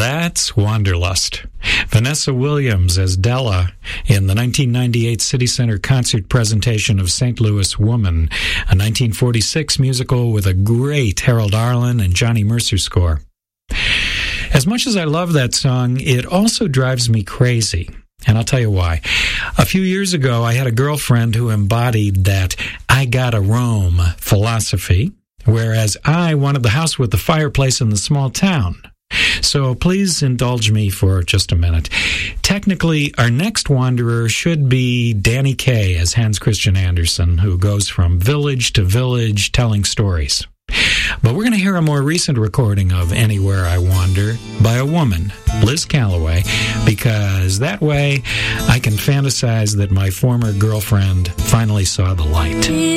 That's Wanderlust. Vanessa Williams as Della in the 1998 City Center concert presentation of St. Louis Woman, a 1946 musical with a great Harold Arlen and Johnny Mercer score. As much as I love that song, it also drives me crazy. And I'll tell you why. A few years ago, I had a girlfriend who embodied that I gotta roam philosophy, whereas I wanted the house with the fireplace in the small town. So please indulge me for just a minute. Technically, our next wanderer should be Danny Kaye as Hans Christian Andersen, who goes from village to village telling stories. But we're going to hear a more recent recording of Anywhere I Wander by a woman, Liz Calloway, because that way I can fantasize that my former girlfriend finally saw the light.